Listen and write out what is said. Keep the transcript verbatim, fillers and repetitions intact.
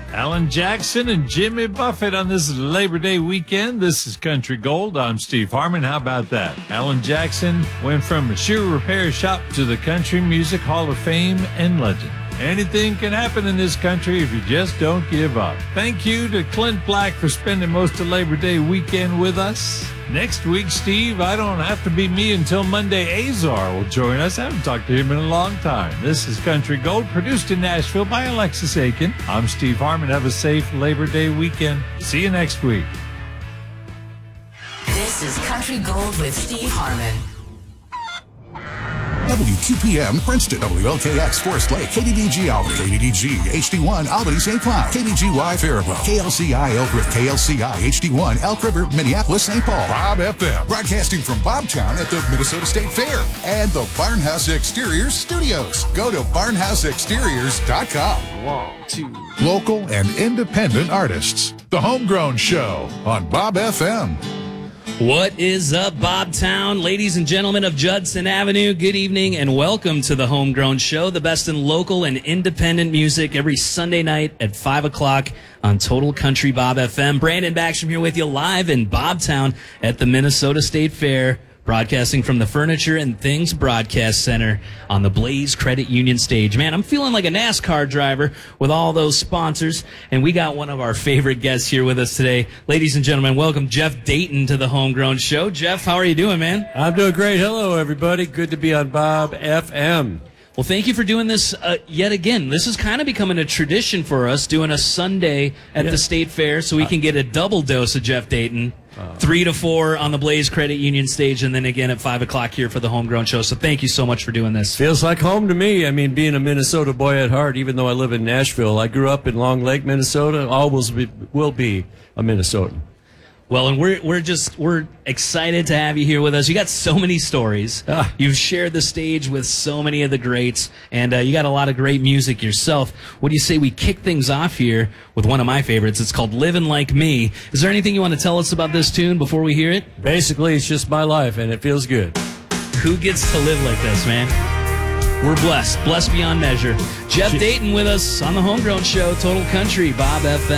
Alan Jackson and Jimmy Buffett on this Labor Day weekend. This is Country Gold. I'm Steve Harmon. How about that? Alan Jackson went from a shoe repair shop to the Country Music Hall of Fame and legend. Anything can happen in this country if you just don't give up. Thank you to Clint Black for spending most of Labor Day weekend with us. Next week, Steve, I don't have to be me until Monday. Azar will join us. I haven't talked to him in a long time. This is Country Gold, produced in Nashville by Alexis Aiken. I'm Steve Harmon. Have a safe Labor Day weekend. See you next week. This is Country Gold with Steve Harmon. W Q P M, Princeton, W L K X, Forest Lake, K D D G Albany, K D D G, H D one, Albany, Saint Cloud, K D G Y, Faribault, K L C I, Elk River, K L C I, H D one, Elk River, Minneapolis, Saint Paul, Bob F M, broadcasting from Bobtown at the Minnesota State Fair, and the Barnhouse Exteriors Studios. Go to barnhouse exteriors dot com. One, two. Local and independent artists. The Homegrown Show on Bob F M. What is up, Bobtown? Ladies and gentlemen of Judson Avenue, good evening and welcome to the Homegrown Show, the best in local and independent music every Sunday night at five o'clock on Total Country Bob F M. Brandon Backstrom here with you live in Bobtown at the Minnesota State Fair, broadcasting from the Furniture and Things Broadcast Center on the Blaze Credit Union stage. Man, I'm feeling like a NASCAR driver with all those sponsors, and we got one of our favorite guests here with us today. Ladies and gentlemen, welcome Jeff Dayton to the Homegrown Show. Jeff, how are you doing, man? I'm doing great. Hello, everybody. Good to be on Bob F M. Well, thank you for doing this uh, yet again. This is kind of becoming a tradition for us, doing a Sunday at Yeah. the State Fair so we can get a double dose of Jeff Dayton. Uh, Three to four on the Blaze Credit Union stage, and then again at five o'clock here for the Homegrown Show. So thank you so much for doing this. Feels like home to me. I mean, being a Minnesota boy at heart, even though I live in Nashville, I grew up in Long Lake, Minnesota. Always be, will be a Minnesotan. Well, and we're we're just we're excited to have you here with us. You got so many stories. Ah. You've shared the stage with so many of the greats, and uh, you got a lot of great music yourself. What do you say we kick things off here with one of my favorites? It's called "Living Like Me." Is there anything you want to tell us about this tune before we hear it? Basically, it's just my life, and it feels good. Who gets to live like this, man? We're blessed, blessed beyond measure. Jeff Dayton with us on the Homegrown Show, Total Country, Bob F M.